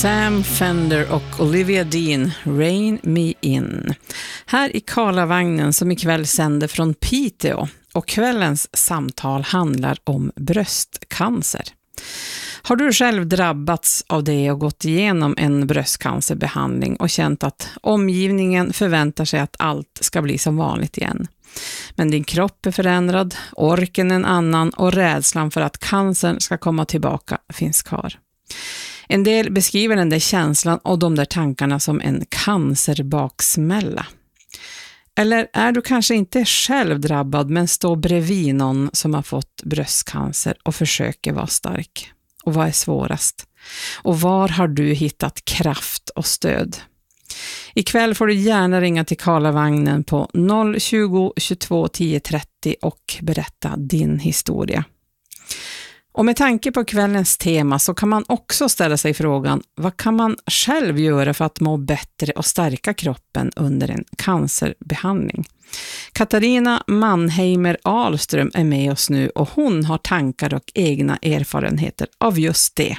Sam Fender och Olivia Dean, Rain Me In. Här i Karlavagnen som ikväll sänder från Piteå, och kvällens samtal handlar om bröstcancer. Har du själv drabbats av det och gått igenom en bröstcancerbehandling och känt att omgivningen förväntar sig att allt ska bli som vanligt igen? Men din kropp är förändrad, orken en annan och rädslan för att cancern ska komma tillbaka finns kvar. En del beskriver den där känslan och de där tankarna som en cancerbaksmälla. Eller är du kanske inte själv drabbad men står bredvid någon som har fått bröstcancer och försöker vara stark? Och vad är svårast? Och var har du hittat kraft och stöd? Ikväll får du gärna ringa till Karlavagnen på 020 22 10 30 och berätta din historia. Och med tanke på kvällens tema så kan man också ställa sig frågan: vad kan man själv göra för att må bättre och stärka kroppen under en cancerbehandling? Katarina Mannheimer Ahlström är med oss nu och hon har tankar och egna erfarenheter av just det.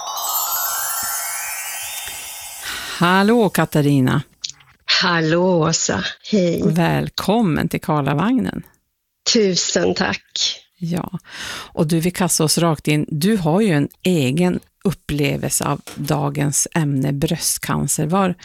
Hallå Katarina. Hallå Åsa, hej. Välkommen till Karlavagnen. Tusen tack. Ja, och du, vi kastar oss rakt in. Du har ju en egen upplevelse av dagens ämne bröstcancer.